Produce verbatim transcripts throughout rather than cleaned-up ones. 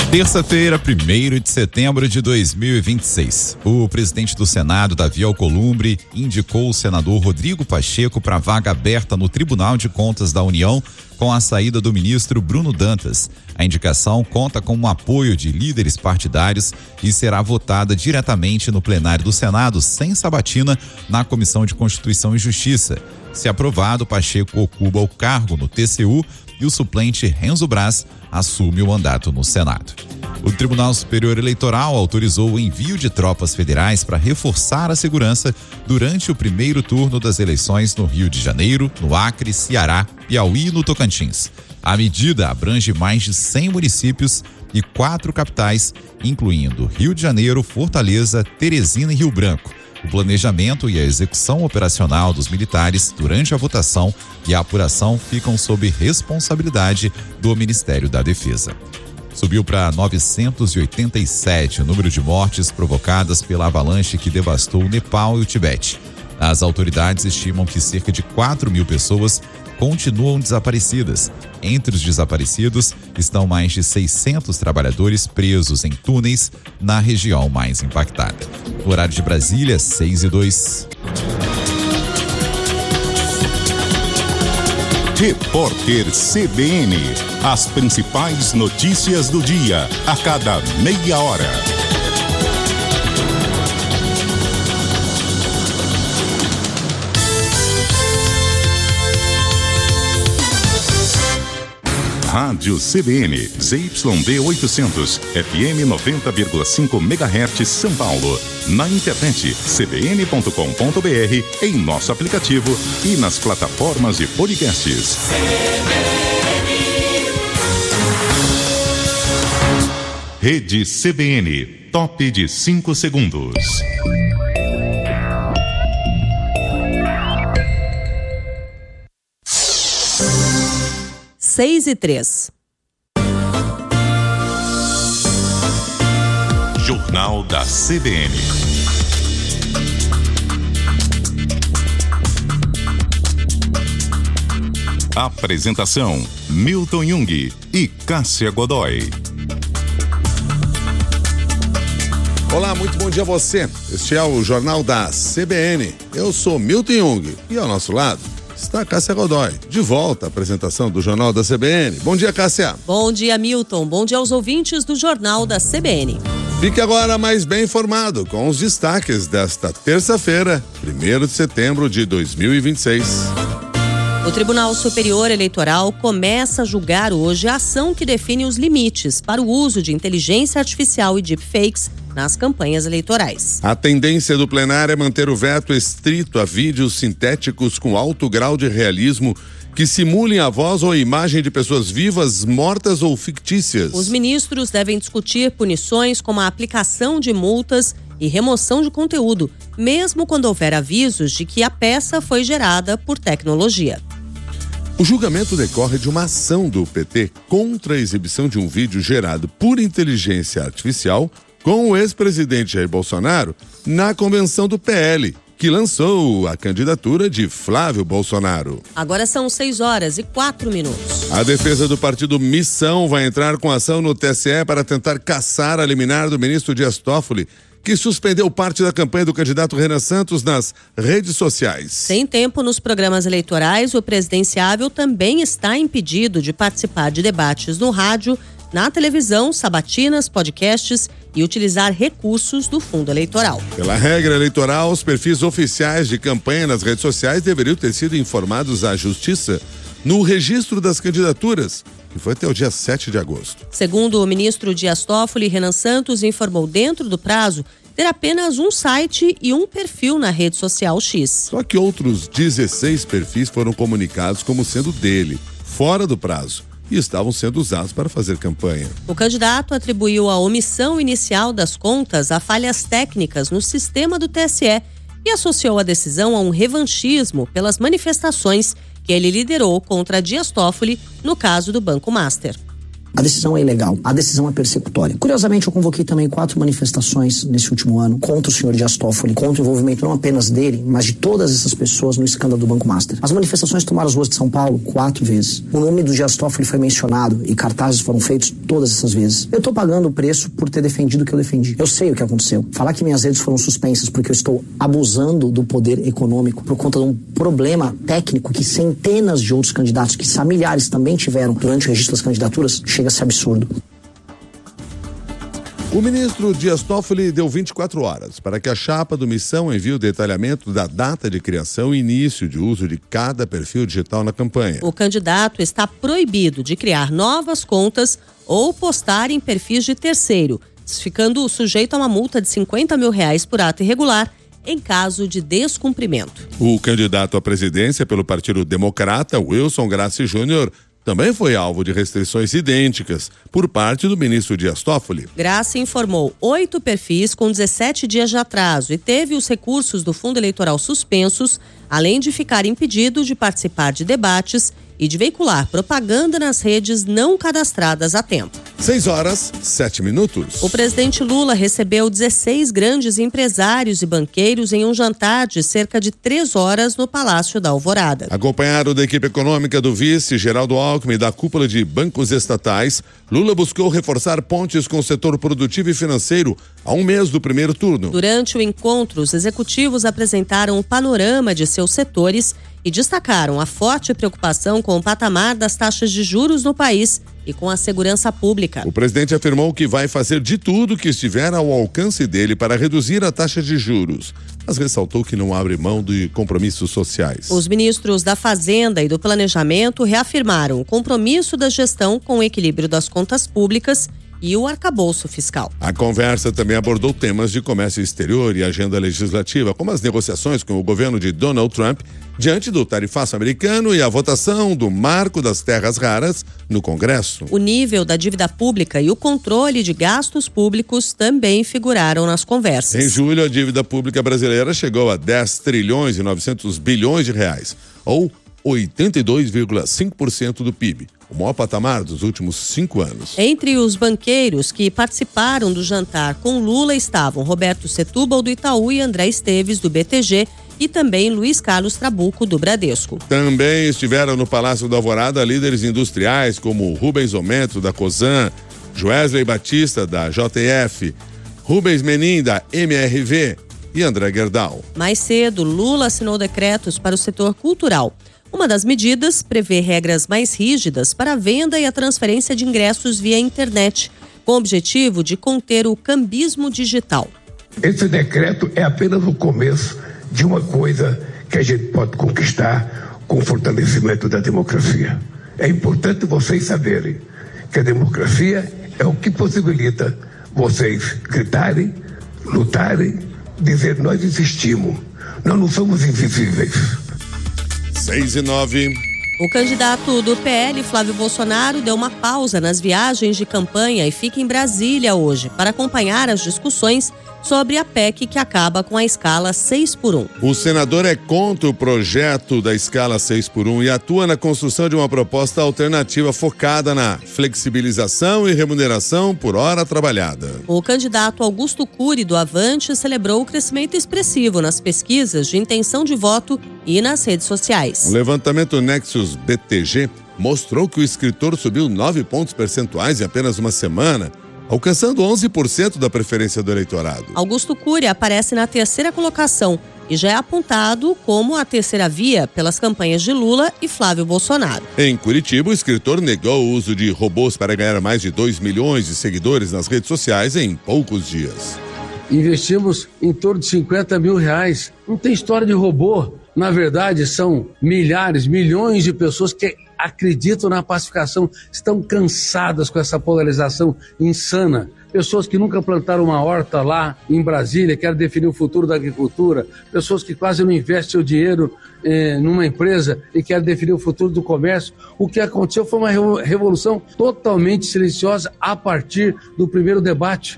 Terça-feira, primeiro de setembro de dois mil e vinte e seis. O presidente do Senado, Davi Alcolumbre, indicou o senador Rodrigo Pacheco para vaga aberta no Tribunal de Contas da União com a saída do ministro Bruno Dantas. A indicação conta com o apoio de líderes partidários e será votada diretamente no plenário do Senado, sem sabatina, na Comissão de Constituição e Justiça. Se aprovado, Pacheco ocupa o cargo no T C U e o suplente Renzo Braz assume o mandato no Senado. O Tribunal Superior Eleitoral autorizou o envio de tropas federais para reforçar a segurança durante o primeiro turno das eleições no Rio de Janeiro, no Acre, Ceará, Piauí e no Tocantins. A medida abrange mais de cem municípios e quatro capitais, incluindo Rio de Janeiro, Fortaleza, Teresina e Rio Branco. O planejamento e a execução operacional dos militares durante a votação e a apuração ficam sob responsabilidade do Ministério da Defesa. Subiu para novecentos e oitenta e sete o número de mortes provocadas pela avalanche que devastou o Nepal e o Tibete. As autoridades estimam que cerca de quatro mil pessoas continuam desaparecidas. Entre os desaparecidos estão mais de seiscentos trabalhadores presos em túneis na região mais impactada. No horário de Brasília, seis e dois. Repórter C B N. As principais notícias do dia, a cada meia hora. Rádio C B N, Z Y D oitocentos, F M noventa vírgula cinco megahertz, São Paulo. Na internet, c b n ponto com ponto b r, em nosso aplicativo e nas plataformas de podcasts. Rede C B N, top de cinco segundos. Seis e três. Jornal da C B N. Apresentação: Milton Jung e Cássia Godoy. Olá, muito bom dia a você. Este é o Jornal da C B N. Eu sou Milton Jung e ao nosso lado está a Cássia Godoy. De volta à apresentação do Jornal da C B N. Bom dia, Cássia. Bom dia, Milton. Bom dia aos ouvintes do Jornal da C B N. Fique agora mais bem informado com os destaques desta terça-feira, primeiro de setembro de dois mil e vinte e seis. O Tribunal Superior Eleitoral começa a julgar hoje a ação que define os limites para o uso de inteligência artificial e deepfakes nas campanhas eleitorais. A tendência do plenário é manter o veto estrito a vídeos sintéticos com alto grau de realismo que simulem a voz ou a imagem de pessoas vivas, mortas ou fictícias. Os ministros devem discutir punições como a aplicação de multas e remoção de conteúdo, mesmo quando houver avisos de que a peça foi gerada por tecnologia. O julgamento decorre de uma ação do P T contra a exibição de um vídeo gerado por inteligência artificial com o ex-presidente Jair Bolsonaro na convenção do P L, que lançou a candidatura de Flávio Bolsonaro. Agora são seis horas e quatro minutos. A defesa do partido Missão vai entrar com ação no T S E para tentar cassar a liminar do ministro Dias Toffoli, que suspendeu parte da campanha do candidato Renan Santos nas redes sociais. Sem tempo nos programas eleitorais, o presidenciável também está impedido de participar de debates no rádio, na televisão, sabatinas, podcasts e utilizar recursos do fundo eleitoral. Pela regra eleitoral, os perfis oficiais de campanha nas redes sociais deveriam ter sido informados à Justiça no registro das candidaturas, que foi até o dia sete de agosto. Segundo o ministro Dias Toffoli, Renan Santos informou dentro do prazo ter apenas um site e um perfil na rede social X. Só que outros dezesseis perfis foram comunicados como sendo dele, fora do prazo, e estavam sendo usados para fazer campanha. O candidato atribuiu a omissão inicial das contas a falhas técnicas no sistema do T S E e associou a decisão a um revanchismo pelas manifestações que ele liderou contra Dias Toffoli no caso do Banco Master. A decisão é ilegal, a decisão é persecutória. Curiosamente, eu convoquei também quatro manifestações nesse último ano contra o senhor Dias Toffoli, contra o envolvimento não apenas dele, mas de todas essas pessoas no escândalo do Banco Master. As manifestações tomaram as ruas de São Paulo quatro vezes. O nome do Dias Toffoli foi mencionado e cartazes foram feitos todas essas vezes. Eu tô pagando o preço por ter defendido o que eu defendi. Eu sei o que aconteceu. Falar que minhas redes foram suspensas porque eu estou abusando do poder econômico por conta de um problema técnico que centenas de outros candidatos, que milhares também tiveram durante o registro das candidaturas, chega a ser absurdo. O ministro Dias Toffoli deu vinte e quatro horas para que a chapa do Missão envie o detalhamento da data de criação e início de uso de cada perfil digital na campanha. O candidato está proibido de criar novas contas ou postar em perfis de terceiro, ficando sujeito a uma multa de cinquenta mil reais por ato irregular em caso de descumprimento. O candidato à presidência pelo Partido Democrata, Wilson Grassi Júnior, também foi alvo de restrições idênticas por parte do ministro Dias Toffoli. Grassi informou oito perfis com dezessete dias de atraso e teve os recursos do fundo eleitoral suspensos, além de ficar impedido de participar de debates e de veicular propaganda nas redes não cadastradas a tempo. Seis horas, sete minutos. O presidente Lula recebeu dezesseis grandes empresários e banqueiros em um jantar de cerca de três horas no Palácio da Alvorada. Acompanhado da equipe econômica do vice Geraldo Alckmin e da cúpula de bancos estatais, Lula buscou reforçar pontes com o setor produtivo e financeiro a um mês do primeiro turno. Durante o encontro, os executivos apresentaram o panorama de seus setores e destacaram a forte preocupação com o patamar das taxas de juros no país e com a segurança pública. O presidente afirmou que vai fazer de tudo que estiver ao alcance dele para reduzir a taxa de juros, mas ressaltou que não abre mão de compromissos sociais. Os ministros da Fazenda e do Planejamento reafirmaram o compromisso da gestão com o equilíbrio das contas públicas e o arcabouço fiscal. A conversa também abordou temas de comércio exterior e agenda legislativa, como as negociações com o governo de Donald Trump diante do tarifaço americano e a votação do Marco das Terras Raras no Congresso. O nível da dívida pública e o controle de gastos públicos também figuraram nas conversas. Em julho, a dívida pública brasileira chegou a dez trilhões e novecentos bilhões de reais, ou oitenta e dois vírgula cinco por cento do P I B. O maior patamar dos últimos cinco anos. Entre os banqueiros que participaram do jantar com Lula estavam Roberto Setúbal, do Itaú, e André Esteves, do B T G, e também Luiz Carlos Trabuco, do Bradesco. Também estiveram no Palácio da Alvorada líderes industriais como Rubens Ometro, da Cosan, Joesley Batista, da J F, Rubens Menin, da M R V e André Gerdau. Mais cedo, Lula assinou decretos para o setor cultural. Uma das medidas prevê regras mais rígidas para a venda e a transferência de ingressos via internet, com o objetivo de conter o cambismo digital. Esse decreto é apenas o começo de uma coisa que a gente pode conquistar com o fortalecimento da democracia. É importante vocês saberem que a democracia é o que possibilita vocês gritarem, lutarem, dizer nós existimos, nós não somos invisíveis. Seis e nove. O candidato do P L, Flávio Bolsonaro, deu uma pausa nas viagens de campanha e fica em Brasília hoje para acompanhar as discussões sobre a P E C que acaba com a escala seis por um. O senador é contra o projeto da escala seis por um e atua na construção de uma proposta alternativa focada na flexibilização e remuneração por hora trabalhada. O candidato Augusto Cury, do Avante, celebrou o crescimento expressivo nas pesquisas de intenção de voto e nas redes sociais. O levantamento Nexus B T G mostrou que o escritor subiu nove pontos percentuais em apenas uma semana, alcançando onze por cento da preferência do eleitorado. Augusto Cury aparece na terceira colocação e já é apontado como a terceira via pelas campanhas de Lula e Flávio Bolsonaro. Em Curitiba, o escritor negou o uso de robôs para ganhar mais de dois milhões de seguidores nas redes sociais em poucos dias. Investimos em torno de cinquenta mil reais. Não tem história de robô. Na verdade, são milhares, milhões de pessoas que acreditam na pacificação, estão cansadas com essa polarização insana. Pessoas que nunca plantaram uma horta lá em Brasília, querem definir o futuro da agricultura. Pessoas que quase não investem seu dinheiro eh, numa empresa e querem definir o futuro do comércio. O que aconteceu foi uma revolução totalmente silenciosa a partir do primeiro debate.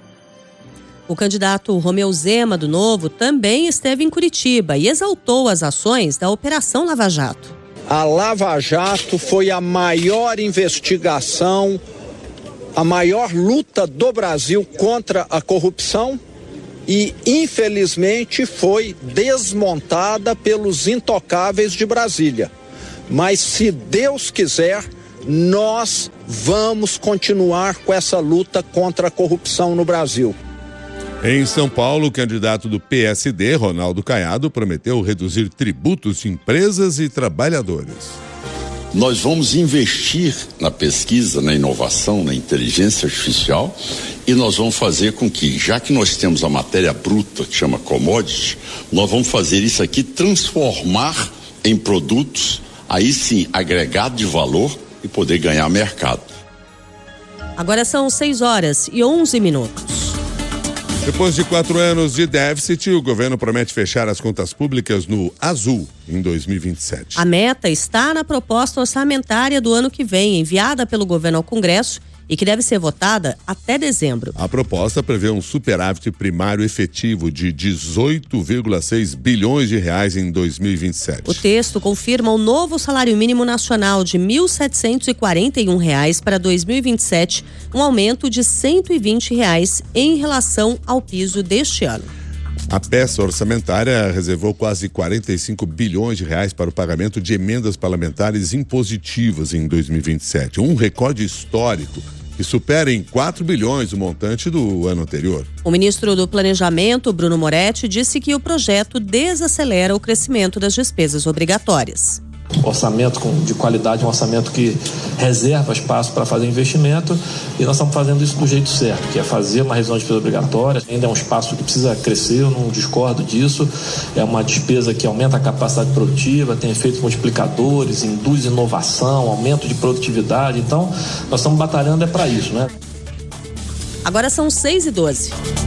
O candidato Romeu Zema, do Novo, também esteve em Curitiba e exaltou as ações da Operação Lava Jato. A Lava Jato foi a maior investigação a maior luta do Brasil contra a corrupção e, infelizmente, foi desmontada pelos intocáveis de Brasília. Mas, se Deus quiser, nós vamos continuar com essa luta contra a corrupção no Brasil. Em São Paulo, o candidato do P S D, Ronaldo Caiado, prometeu reduzir tributos de empresas e trabalhadores. Nós vamos investir na pesquisa, na inovação, na inteligência artificial e nós vamos fazer com que, já que nós temos a matéria bruta, que chama commodity, nós vamos fazer isso aqui transformar em produtos, aí sim, agregado de valor e poder ganhar mercado. Agora são seis horas e onze minutos. Depois de quatro anos de déficit, o governo promete fechar as contas públicas no azul em dois mil e vinte e sete. A meta está na proposta orçamentária do ano que vem, enviada pelo governo ao Congresso e que deve ser votada até dezembro. A proposta prevê um superávit primário efetivo de dezoito vírgula seis bilhões de reais em dois mil e vinte e sete. O texto confirma o novo salário mínimo nacional de mil setecentos e quarenta e um reais para dois mil e vinte e sete, um aumento de cento e vinte reais em relação ao piso deste ano. A peça orçamentária reservou quase quarenta e cinco bilhões de reais para o pagamento de emendas parlamentares impositivas em dois mil e vinte e sete, um recorde histórico que supera em quatro bilhões o montante do ano anterior. O ministro do Planejamento, Bruno Moretti, disse que o projeto desacelera o crescimento das despesas obrigatórias. Orçamento de qualidade, um orçamento que reserva espaço para fazer investimento, e nós estamos fazendo isso do jeito certo, que é fazer uma revisão de despesa obrigatória. Ainda é um espaço que precisa crescer, eu não discordo disso. É uma despesa que aumenta a capacidade produtiva, tem efeitos multiplicadores, induz inovação, aumento de produtividade. Então, nós estamos batalhando é para isso, né? Agora são seis e doze.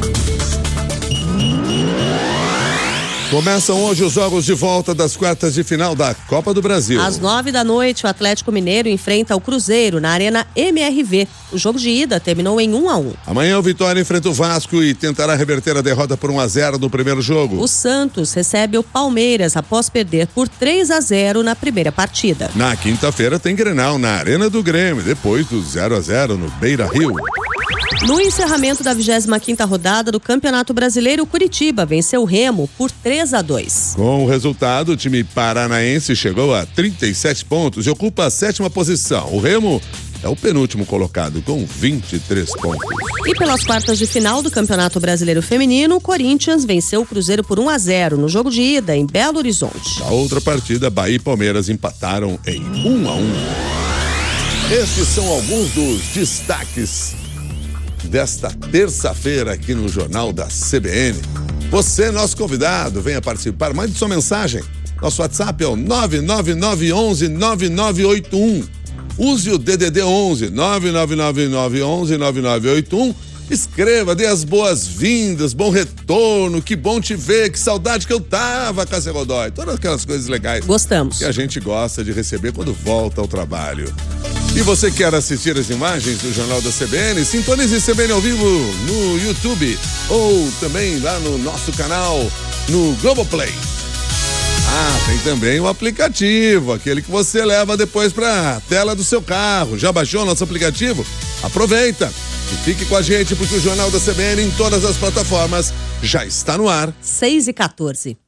Começam hoje os jogos de volta das quartas de final da Copa do Brasil. Às nove da noite, o Atlético Mineiro enfrenta o Cruzeiro na Arena M R V. O jogo de ida terminou em um a um. Amanhã o Vitória enfrenta o Vasco e tentará reverter a derrota por um a zero no primeiro jogo. O Santos recebe o Palmeiras após perder por três a zero na primeira partida. Na quinta-feira tem Grenal na Arena do Grêmio, depois do zero a zero no Beira-Rio. No encerramento da vigésima quinta rodada do Campeonato Brasileiro, o Curitiba venceu o Remo por três a dois. Com o resultado, o time paranaense chegou a trinta e sete pontos e ocupa a sétima posição. O Remo é o penúltimo colocado com vinte e três pontos. E pelas quartas de final do Campeonato Brasileiro Feminino, o Corinthians venceu o Cruzeiro por um a zero no jogo de ida em Belo Horizonte. Na outra partida, Bahia e Palmeiras empataram em um a um. Estes são alguns dos destaques desta terça-feira aqui no Jornal da C B N. Você, nosso convidado, venha participar, mande sua mensagem. Nosso WhatsApp é o nove nove nove um um nove nove oito um. Use o D D D onze nove nove nove nove um um nove nove oito um. Escreva, dê as boas-vindas, bom retorno, que bom te ver, que saudade que eu tava, Cássia Godoy. Todas aquelas coisas legais. Gostamos. Que a gente gosta de receber quando volta ao trabalho. E você quer assistir as imagens do Jornal da C B N? Sintonize C B N ao vivo no YouTube ou também lá no nosso canal no Globoplay. Ah, tem também o aplicativo, aquele que você leva depois para a tela do seu carro. Já baixou o nosso aplicativo? Aproveita e fique com a gente, porque o Jornal da C B N em todas as plataformas já está no ar. seis e quatorze.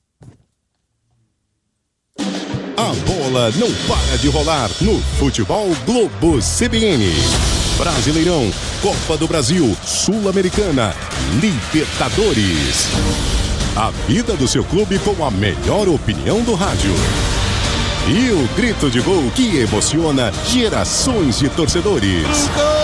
A bola não para de rolar no Futebol Globo C B N. Brasileirão, Copa do Brasil, Sul-Americana, Libertadores. A vida do seu clube com a melhor opinião do rádio. E o grito de gol que emociona gerações de torcedores.